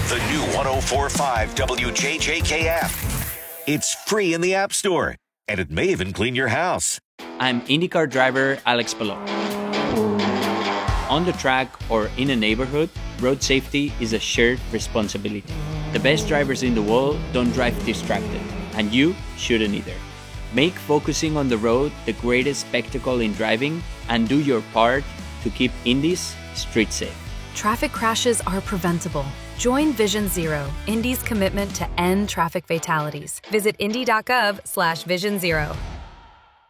The new 104.5 WJJK app. It's free in the App Store, and it may even clean your house. I'm IndyCar driver Alex Palou. On the track or in a neighborhood, road safety is a shared responsibility. The best drivers in the world don't drive distracted, and you shouldn't either. Make focusing on the road the greatest spectacle in driving, and do your part to keep Indy's street safe. Traffic crashes are preventable. Join Vision Zero, Indy's commitment to end traffic fatalities. Visit indy.gov/Vision Zero.